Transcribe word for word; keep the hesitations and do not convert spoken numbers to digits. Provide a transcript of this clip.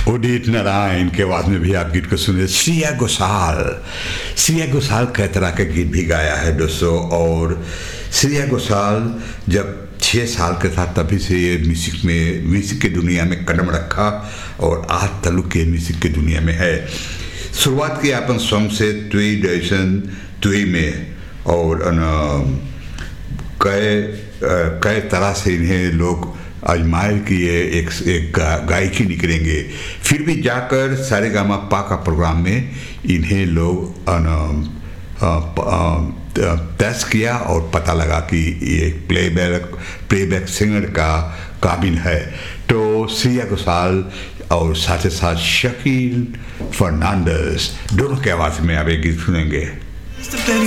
उदित नारायण के आवाज में भी आप गीत को सुने। श्रेया घोषाल श्रेया घोषाल कई तरह के गीत भी गाया है दोस्तों। और श्रेया घोषाल जब छः साल के था तभी से ये म्यूज़िक में म्यूज़िक की दुनिया में कदम रखा और आज तलुक के म्यूज़िक की दुनिया में है। शुरुआत की अपन सॉन्ग से तुई डेशन तुई में और कई कई तरह से इन्हें लोग आजमाइल कि ये एक एक गा, गायकी निकलेंगे। फिर भी जाकर सारेगामा पा का प्रोग्राम में इन्हें लोग टेस्ट किया और पता लगा कि ये प्लेबैक प्लेबैक सिंगर का काबिल है। तो श्रेया घोषाल और साथ ही साथ शकील फर्नांडिस दोनों के आवाज़ में आप एक गीत सुनेंगे।